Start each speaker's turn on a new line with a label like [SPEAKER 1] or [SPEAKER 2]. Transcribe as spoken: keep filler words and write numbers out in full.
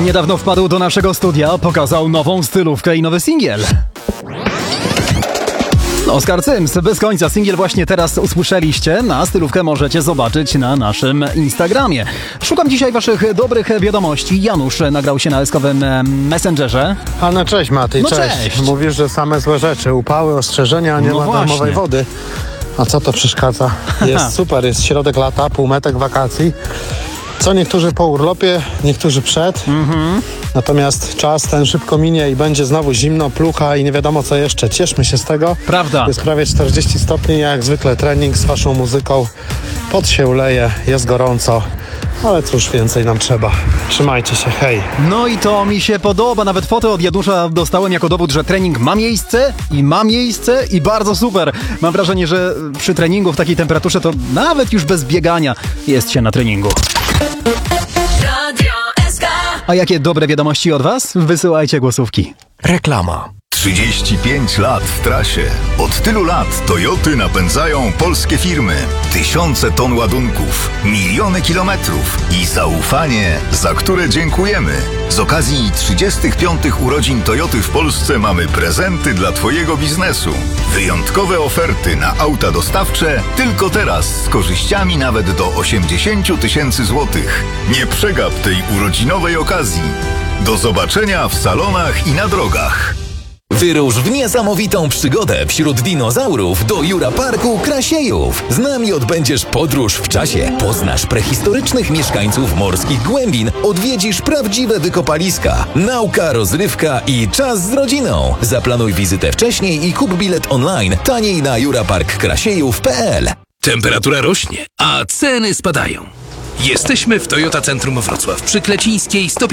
[SPEAKER 1] Niedawno wpadł do naszego studia, pokazał nową stylówkę i nowy singiel. Oskar Cyms, bez końca. Singiel właśnie teraz usłyszeliście, na stylówkę możecie zobaczyć na naszym Instagramie. Szukam dzisiaj waszych dobrych wiadomości. Janusz nagrał się na eskowym Messengerze.
[SPEAKER 2] Anna, cześć Maty,
[SPEAKER 1] no
[SPEAKER 2] cześć.
[SPEAKER 1] cześć.
[SPEAKER 2] Mówisz, że same złe rzeczy, upały, ostrzeżenia, nie
[SPEAKER 1] No
[SPEAKER 2] ma
[SPEAKER 1] właśnie.
[SPEAKER 2] darmowej wody. A co to przeszkadza? Jest super, jest środek lata, półmetek wakacji. Co niektórzy po urlopie, niektórzy przed. Mm-hmm. Natomiast czas ten szybko minie i będzie znowu zimno, plucha i nie wiadomo co jeszcze. Cieszmy się z tego.
[SPEAKER 1] Prawda.
[SPEAKER 2] Jest prawie czterdzieści stopni, jak zwykle trening z waszą muzyką. Pot się leje, jest gorąco. Ale cóż więcej nam trzeba. Trzymajcie się, hej.
[SPEAKER 1] No i to mi się podoba. Nawet fotę od Janusza dostałem jako dowód, że trening ma miejsce i ma miejsce i bardzo super. Mam wrażenie, że przy treningu w takiej temperaturze to nawet już bez biegania jest się na treningu. A jakie dobre wiadomości od was? Wysyłajcie głosówki.
[SPEAKER 3] Reklama.
[SPEAKER 4] trzydzieści pięć lat w trasie. Od tylu lat Toyoty napędzają polskie firmy. Tysiące ton ładunków, miliony kilometrów i zaufanie, za które dziękujemy. Z okazji trzydziestych piątych urodzin Toyoty w Polsce mamy prezenty dla twojego biznesu. Wyjątkowe oferty na auta dostawcze tylko teraz z korzyściami nawet do osiemdziesiąt tysięcy złotych. Nie przegap tej urodzinowej okazji. Do zobaczenia w salonach i na drogach.
[SPEAKER 3] Wyrusz w niesamowitą przygodę wśród dinozaurów do Jura Parku Krasiejów. Z nami odbędziesz podróż w czasie, poznasz prehistorycznych mieszkańców morskich głębin, odwiedzisz prawdziwe wykopaliska, nauka, rozrywka i czas z rodziną. Zaplanuj wizytę wcześniej i kup bilet online taniej na juraparkkrasiejów kropka p l.
[SPEAKER 5] Temperatura rośnie, a ceny spadają. Jesteśmy w Toyota Centrum Wrocław przy Klecińskiej sto